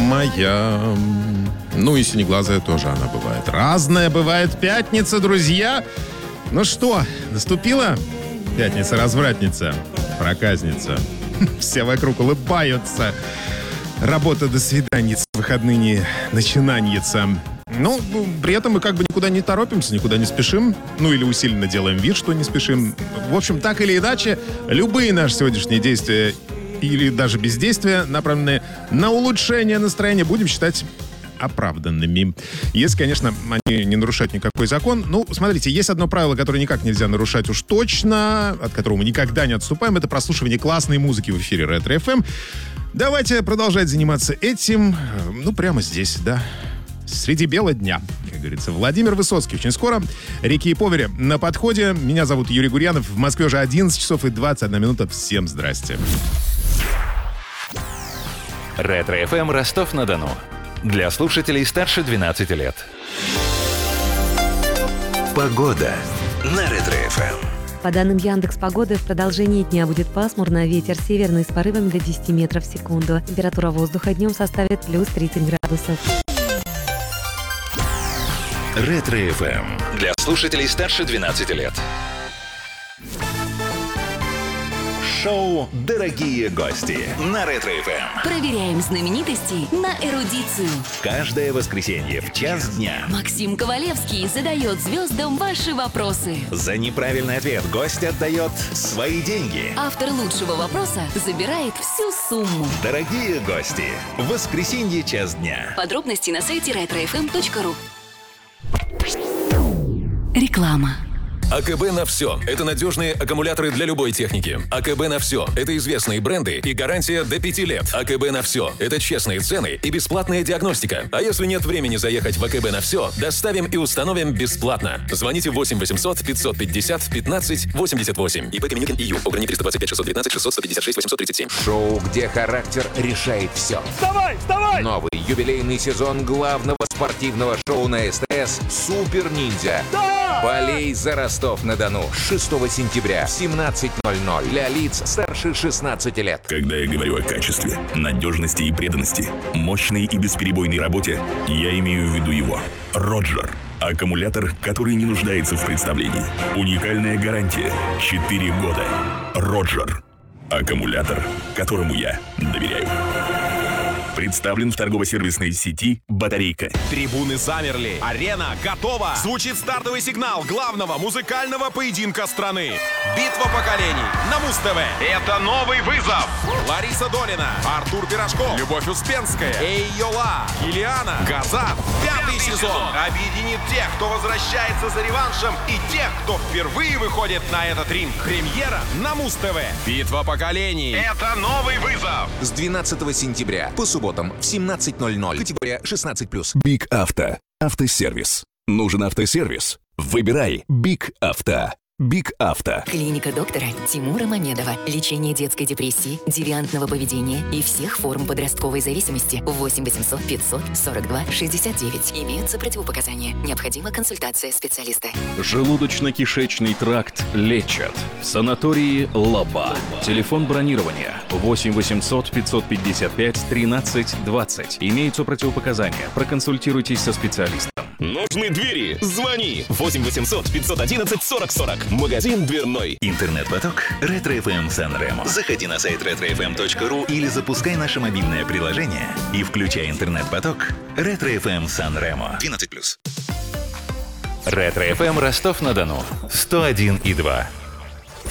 моя. Ну и синеглазая тоже она бывает. Разная бывает пятница, друзья. Ну что, наступила пятница-развратница, проказница. Все вокруг улыбаются. Работа до свидания, выходные начинаньица. Но при этом мы как бы никуда не торопимся, никуда не спешим. Ну или усиленно делаем вид, что не спешим. В общем, так или иначе, любые наши сегодняшние действия или даже бездействия, направленные на улучшение настроения, будем считать оправданными. Если, конечно, они не нарушают никакой закон. Ну, смотрите, есть одно правило, которое никак нельзя нарушать уж точно, от которого мы никогда не отступаем. Это прослушивание классной музыки в эфире Ретро ФМ. Давайте продолжать заниматься этим, ну, прямо здесь, да. Среди бела дня, как говорится. Владимир Высоцкий. Очень скоро. Реки и Повери на подходе. Меня зовут Юрий Гурьянов. В Москве уже 11 часов и 21 минута. Всем здрасте. Ретро ФМ Ростов-на-Дону. Для слушателей старше 12 лет. Погода на Ретро ФМ. По данным Яндекс.Погоды, в продолжении дня будет пасмурно, ветер северный с порывами до 10 метров в секунду. Температура воздуха днем составит плюс 30 градусов. Ретро ФМ. Для слушателей старше 12 лет. Шоу «Дорогие гости» на Ретро ФМ. Проверяем знаменитостей на эрудицию. Каждое воскресенье в час дня Максим Ковалевский задает звездам ваши вопросы. за неправильный ответ гость отдает свои деньги. Автор лучшего вопроса забирает всю сумму. Дорогие гости, в воскресенье час дня. Подробности на сайте retrofm.ru. Реклама. АКБ на все. Это надежные аккумуляторы для любой техники. АКБ на все. Это известные бренды и гарантия до 5 лет. АКБ на все. Это честные цены и бесплатная диагностика. А если нет времени заехать в АКБ на все, доставим и установим бесплатно. Звоните 8 800 550 15 88. ИП Каменюкин ИЮ. ОГРНИ 325 619 656 837. Шоу, где характер решает все. Вставай, вставай! Новый юбилейный сезон главного спортивного шоу на СТС «Супер Ниндзя». Болей за Ростов-на-Дону. 6 сентября в 17:00 для лиц старше 16 лет. Когда я говорю о качестве, надежности и преданности, мощной и бесперебойной работе, я имею в виду его. Роджер. Аккумулятор, который не нуждается в представлении. Уникальная гарантия. 4 года. Роджер. Аккумулятор, которому я доверяю. Представлен в торгово-сервисной сети «Батарейка». Трибуны замерли. Арена готова. Звучит стартовый сигнал главного музыкального поединка страны. Битва поколений на Муз-ТВ. Это новый вызов. Лариса Долина, Артур Пирожков, Любовь Успенская, Эй-Йола, Килиана, Газат. 5-й сезон объединит тех, кто возвращается за реваншем, и тех, кто впервые выходит на этот ринг. Премьера на Муз-ТВ. Битва поколений. Это новый вызов. С 12 сентября по субботам в 17:00. Категория 16+. Биг Авто. Автосервис. Нужен автосервис? Выбирай Биг Авто. Биг Авто. Клиника доктора Тимура Мамедова. Лечение детской депрессии, девиантного поведения и всех форм подростковой зависимости. 8 800 542 69. Имеются противопоказания. Необходима консультация специалиста. Желудочно-кишечный тракт лечат. В санатории «Лаба». Телефон бронирования 8 800 555 13 20. Имеются противопоказания. Проконсультируйтесь со специалистом. Нужны двери? Звони. 8 800 511 40 40. Магазин дверной. Интернет-поток Ретро ФМ Сан-Ремо. Заходи на сайт retrofm.ru или запускай наше мобильное приложение и включай интернет-поток Ретро ФМ Сан-Ремо. 12+. Ретро ФМ Ростов-на-Дону. 101,2.